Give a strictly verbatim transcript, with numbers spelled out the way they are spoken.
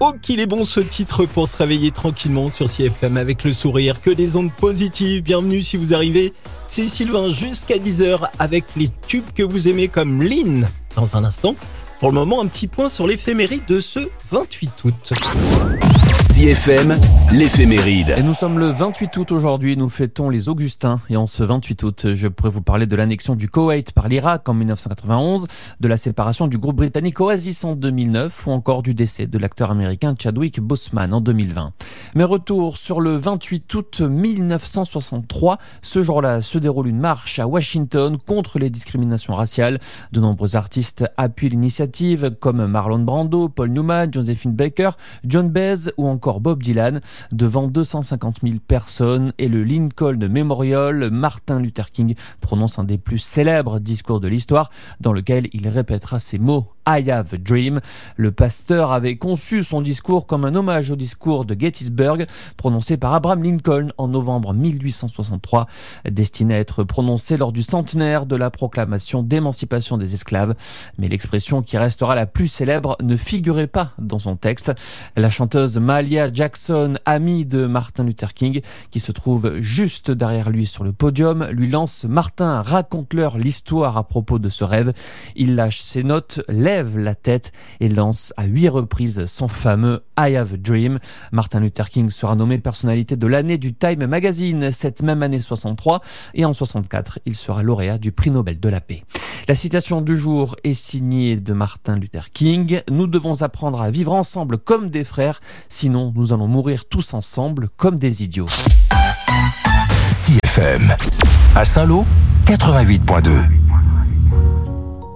Oh qu'il est bon ce titre pour se réveiller tranquillement sur C F M avec le sourire, que des ondes positives. Bienvenue si vous arrivez, c'est Sylvain jusqu'à dix heures avec les tubes que vous aimez comme Lynn. Dans un instant, pour le moment un petit point sur l'éphéméride de ce vingt-huit août. C F M, l'éphéméride. Et nous sommes le vingt-huit août aujourd'hui, nous fêtons les Augustins. Et en ce vingt-huit août, je pourrais vous parler de l'annexion du Koweït par l'Irak en dix-neuf cent quatre-vingt-onze, de la séparation du groupe britannique Oasis en deux mille neuf ou encore du décès de l'acteur américain Chadwick Boseman en deux mille vingt. Mais retour sur le vingt-huit août mille neuf cent soixante-trois, ce jour-là se déroule une marche à Washington contre les discriminations raciales. De nombreux artistes appuient l'initiative comme Marlon Brando, Paul Newman, Josephine Baker, John Baez ou encore Bob Dylan. Devant deux cent cinquante mille personnes et le Lincoln Memorial, Martin Luther King prononce un des plus célèbres discours de l'histoire dans lequel il répétera ces mots: I have a dream. Le pasteur avait conçu son discours comme un hommage au discours de Gettysburg prononcé par Abraham Lincoln en novembre mille huit cent soixante-trois, destiné à être prononcé lors du centenaire de la proclamation d'émancipation des esclaves. Mais l'expression qui restera la plus célèbre ne figurait pas dans son texte. La chanteuse Mahalia Jackson, amie de Martin Luther King, qui se trouve juste derrière lui sur le podium, lui lance: Martin, raconte-leur l'histoire à propos de ce rêve. Il lâche ses notes, lève la tête et lance à huit reprises son fameux I have a dream. Martin Luther King sera nommé personnalité de l'année du Time Magazine cette même année soixante-trois, et en soixante-quatre, il sera lauréat du prix Nobel de la paix. La citation du jour est signée de Martin Luther King: nous devons apprendre à vivre ensemble comme des frères, sinon nous allons mourir tous ensemble comme des idiots. C F M, à Saint-Lô, quatre-vingt-huit virgule deux.